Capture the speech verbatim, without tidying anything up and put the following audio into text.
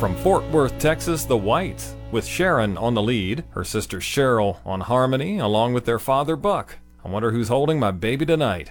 From Fort Worth, Texas, the Whites, with Sharon on the lead, her sister Cheryl on harmony, along with their father Buck. I wonder who's holding my baby tonight.